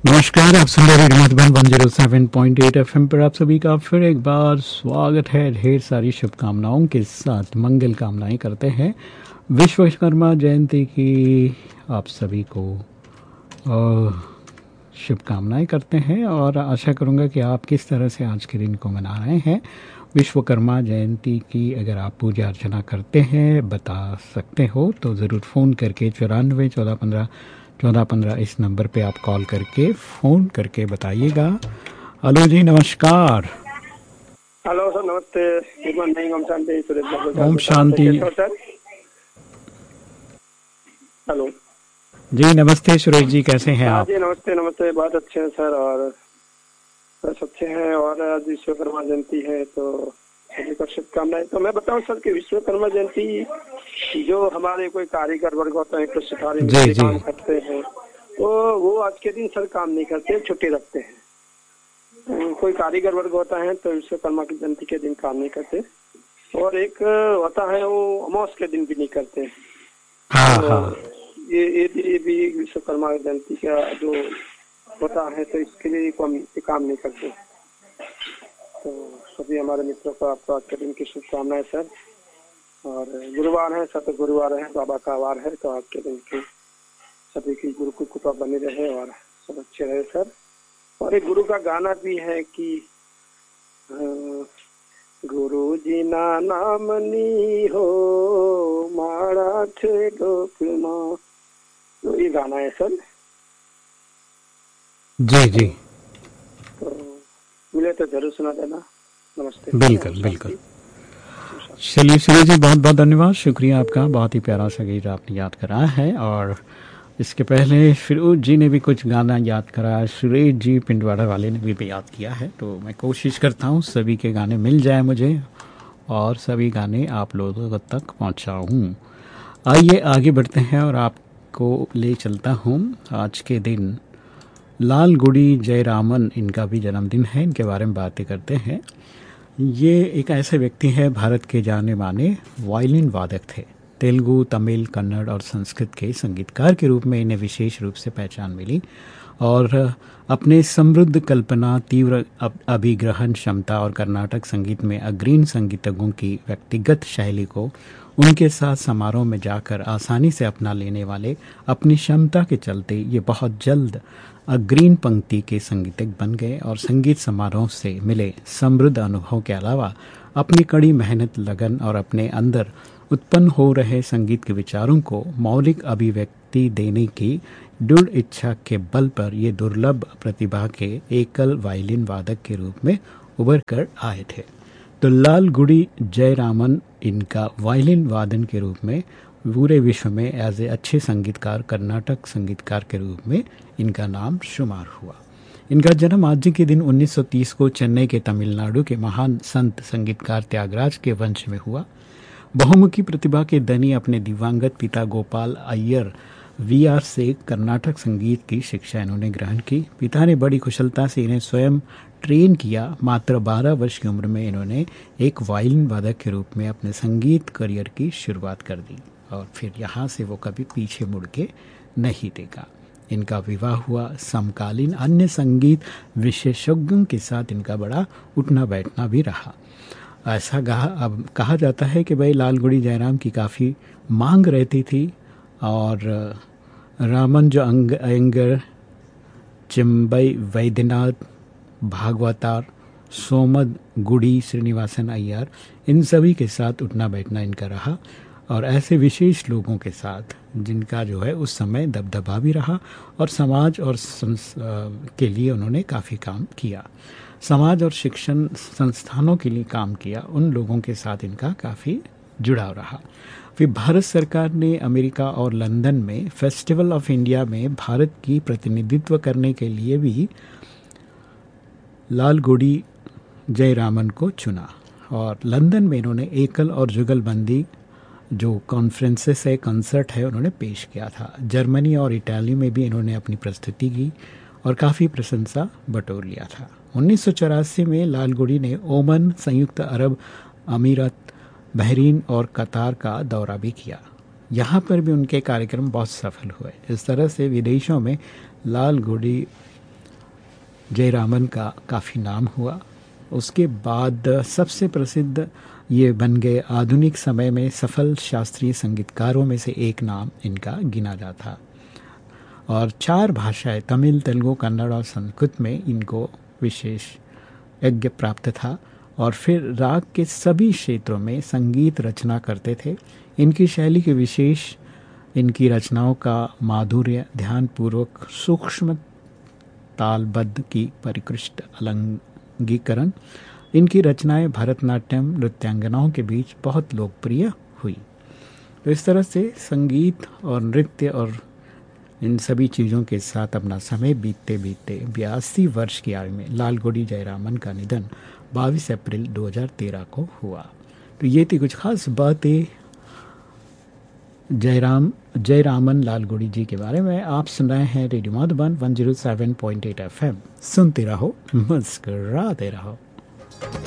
नमस्कार, आप सुन रहे हैं मधुबन 107.8 एफएम पर। आप सभी का फिर एक बार स्वागत है। ढेर सारी शुभकामनाओं के साथ मंगल कामनाएं करते हैं विश्वकर्मा जयंती की। आप सभी को शुभकामनाएं करते हैं और आशा करूंगा कि आप किस तरह से आज के दिन को मना रहे हैं। विश्वकर्मा जयंती की अगर आप पूजा अर्चना करते हैं, बता सकते हो तो ज़रूर फ़ोन करके 94 14 15 इस नंबर पे आप कॉल करके फ़ोन करके बताइएगा। हेलो जी, नमस्कार। हेलो सर, नमस्ते। Good morning. Om Shanti. Om Shanti. Sir hello जी नमस्ते सुरेश जी, कैसे हैं हाँ आप? जी, नमस्ते नमस्ते। बहुत अच्छे हैं सर, और बस अच्छे हैं। और आज विश्वकर्मा जयंती है तो सभी को शुभकामनाएं। तो मैं बताऊं सर कि विश्वकर्मा जयंती जो हमारे कोई कारीगर वर्ग होते हैं, कुछ सितारे मिस्त्री काम करते हैं, तो वो आज के दिन सर काम नहीं करते, छुट्टी रखते हैं। कोई कारीगर वर्ग होता है तो विश्वकर्मा की जयंती के दिन काम नहीं करते, और एक होता है वो अमावस के दिन भी नहीं करते। हाँ तो हाँ। ये भी विश्वकर्मा जयंती का जो होता है तो इसके लिए काम नहीं करते। तो सभी हमारे मित्रों को आपका आज के दिन की शुभकामनाएं सर। और गुरुवार है सर, तो गुरुवार है, बाबा का वार है, तो आज के दिन की सभी की गुरु की कृपा बनी रहे और सब अच्छे रहे सर। और एक गुरु का गाना भी है कि गुरु जी ना नामनी हो मारा थे लोकमा, तो ये गाना है सर। जी जी, तो मिले तो जरूर सुना देना। नमस्ते। बिल्कुल बिल्कुल। चलिए सुरेश जी, बहुत बहुत धन्यवाद, शुक्रिया आपका। बहुत ही प्यारा सा गीत आपने याद कराया है। और इसके पहले फिरोज जी ने भी कुछ गाना याद कराया, सुरेश जी पिंडवाड़ा वाले ने भी याद किया है। तो मैं कोशिश करता हूँ सभी के गाने मिल जाए मुझे और सभी गाने आप लोगों तक पहुँचाऊँ। आइए आगे बढ़ते हैं और आपको ले चलता हूँ। आज के दिन लाल गुड़ी जयरामन, इनका भी जन्मदिन है, इनके बारे में बातें करते हैं। ये एक ऐसे व्यक्ति हैं, भारत के जाने माने वायलिन वादक थे। तेलुगु, तमिल, कन्नड़ और संस्कृत के संगीतकार के रूप में इन्हें विशेष रूप से पहचान मिली और अपने समृद्ध कल्पना, तीव्र अभिग्रहण क्षमता और कर्नाटक संगीत में अग्रणी संगीतज्ञों की व्यक्तिगत शैली को उनके साथ समारोह में जाकर आसानी से अपना लेने वाले अपनी क्षमता के चलते ये बहुत जल्द अग्रणी पंक्ति के संगीतज्ञ बन गए और संगीत समारोह से मिले समृद्ध अनुभव के अलावा अपनी कड़ी मेहनत, लगन और अपने अंदर उत्पन्न हो रहे संगीत के विचारों को मौलिक अभिव्यक्ति देने की दृढ़ इच्छा के बल पर ये दुर्लभ प्रतिभा के एकल वायलिन वादक के रूप में उभर कर आए थे। तो लाल गुड़ी जयरामन, इनका वायलिन वादन के रूप में पूरे विश्व में एज ए अच्छे संगीतकार, कर्नाटक संगीतकार के रूप में इनका नाम शुमार हुआ। इनका जन्म आज के दिन 1930 को चेन्नई के तमिलनाडु के महान संत संगीतकार त्यागराज के वंश में हुआ। बहुमुखी प्रतिभा के धनी अपने दिवंगत पिता गोपाल अय्यर वीआर से कर्नाटक संगीत की शिक्षा इन्होंने ग्रहण की। पिता ने बड़ी कुशलता से इन्हें स्वयं ट्रेन किया। मात्र 12 वर्ष की उम्र में इन्होंने एक वायलिन वादक के रूप में अपने संगीत करियर की शुरुआत कर दी और फिर यहाँ से वो कभी पीछे मुड़ के नहीं देखा। इनका विवाह हुआ। समकालीन अन्य संगीत विशेषज्ञों के साथ इनका बड़ा उठना बैठना भी रहा। ऐसा अब कहा जाता है कि भाई लाल गुड़ी जयराम की काफ़ी मांग रहती थी और रामन जो अयंगर, चिम्बई वैद्यनाथ, भागवतार, सोमद गुड़ी, श्रीनिवासन अय्यर, इन सभी के साथ उठना बैठना इनका रहा और ऐसे विशेष लोगों के साथ जिनका जो है उस समय दबदबा भी रहा और समाज और के लिए उन्होंने काफ़ी काम किया। समाज और शिक्षण संस्थानों के लिए काम किया। उन लोगों के साथ इनका काफ़ी जुड़ाव रहा। फिर भारत सरकार ने अमेरिका और लंदन में फेस्टिवल ऑफ इंडिया में भारत की प्रतिनिधित्व करने के लिए भी लाल गुड़ी जयरामन को चुना और लंदन में इन्होंने एकल और जुगलबंदी जो कॉन्फ्रेंसेस है, कंसर्ट है, उन्होंने पेश किया था। जर्मनी और इटाली में भी इन्होंने अपनी प्रस्तुति की और काफ़ी प्रशंसा बटोर लिया था। 1984 में लाल गुड़ी ने ओमान, संयुक्त अरब अमीरात, बहरीन और कतार का दौरा भी किया। यहाँ पर भी उनके कार्यक्रम बहुत सफल हुए। इस तरह से विदेशों में लाल गुड़ी जयरामन का काफ़ी नाम हुआ। उसके बाद सबसे प्रसिद्ध ये बन गए, आधुनिक समय में सफल शास्त्रीय संगीतकारों में से एक नाम इनका गिना जाता। और 4 भाषाएं तमिल, तेलुगु, कन्नड़ और संस्कृत में इनको विशेष यज्ञ प्राप्त था। और फिर राग के सभी क्षेत्रों में संगीत रचना करते थे। इनकी शैली के विशेष, इनकी रचनाओं का माधुर्य, ध्यानपूर्वक सूक्ष्म तालबद्ध की परिकृष्ट अलंगीकरण, इनकी रचनाएं भरतनाट्यम नृत्यांगनाओं के बीच बहुत लोकप्रिय हुई। तो इस तरह से संगीत और नृत्य और इन सभी चीज़ों के साथ अपना समय बीतते बीतते 82 वर्ष की आयु में लालगुडी जयरामन का निधन 22 अप्रैल 2013 को हुआ। तो ये थी कुछ खास बातें जयरामन लालगुडी जी के बारे में। आप सुन रहे हैं रेडियो मधुबन 107.8 FM। सुनते रहो, मुस्कुराते रहो।